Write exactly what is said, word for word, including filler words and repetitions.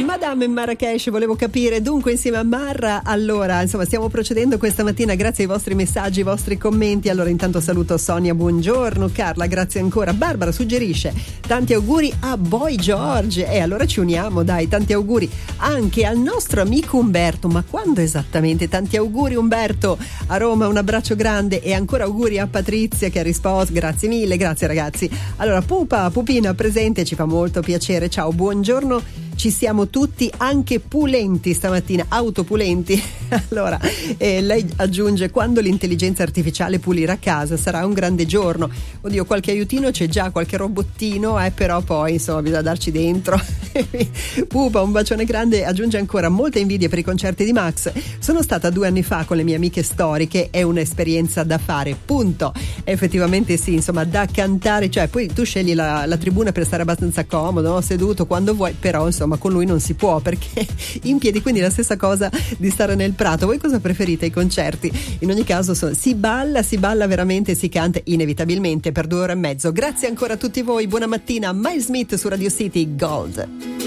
Madame in Marrakesh, volevo capire. Dunque insieme a Marra, allora insomma stiamo procedendo questa mattina grazie ai vostri messaggi, ai vostri commenti. Allora intanto saluto Sonia, buongiorno. Carla, grazie ancora. Barbara suggerisce tanti auguri a Boy George, e allora ci uniamo, dai, tanti auguri anche al nostro amico Umberto. Ma quando esattamente? Tanti auguri Umberto a Roma, un abbraccio grande, e ancora auguri a Patrizia che ha risposto. Grazie mille, grazie ragazzi. Allora Pupa, Pupina presente, ci fa molto piacere. Ciao, buongiorno. Ci siamo tutti anche pulenti stamattina, autopulenti. Allora, eh, lei aggiunge: quando l'intelligenza artificiale pulirà casa sarà un grande giorno. Oddio, qualche aiutino c'è già, qualche robottino, eh, però poi insomma bisogna darci dentro. Pupa, un bacione grande. Aggiunge ancora: molte invidie per i concerti di Max. Sono stata due anni fa con le mie amiche storiche, è un'esperienza da fare, punto. Effettivamente sì, insomma, da cantare, cioè poi tu scegli la, la tribuna per stare abbastanza comodo, no? Seduto quando vuoi, però insomma ma con lui non si può perché in piedi, quindi la stessa cosa di stare nel prato. Voi cosa preferite ai concerti? In ogni caso so, si balla, si balla veramente, si canta inevitabilmente per due ore e mezzo. Grazie ancora a tutti voi, buona mattina. Miles Smith su Radio City Gold.